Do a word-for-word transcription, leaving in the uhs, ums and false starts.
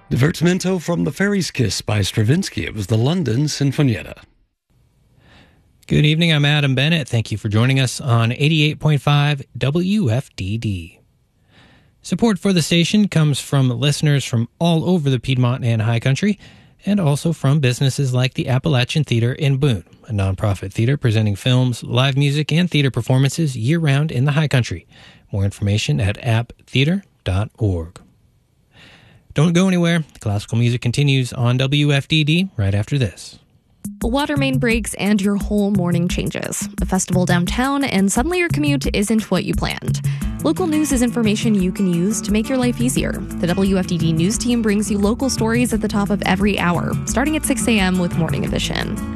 Divertimento from The Fairy's Kiss by Stravinsky. It was the London Sinfonietta. Good evening, I'm Adam Bennett. Thank you for joining us on eighty-eight point five W F D D. Support for the station comes from listeners from all over the Piedmont and High Country, and also from businesses like the Appalachian Theater in Boone, a nonprofit theater presenting films, live music, and theater performances year-round in the High Country. More information at app theater dot org. Don't go anywhere. Classical music continues on W F D D right after this. A water main breaks and your whole morning changes. A festival downtown and suddenly your commute isn't what you planned. Local news is information you can use to make your life easier. The W F D D News Team brings you local stories at the top of every hour, starting at six a.m. with Morning Edition.